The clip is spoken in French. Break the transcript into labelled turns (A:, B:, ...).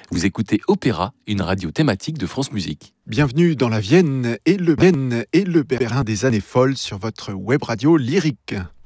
A: Vous écoutez Opéra, une radio thématique de France Musique.
B: Bienvenue dans la Vienne et le Bénin des années folles sur votre web radio lyrique.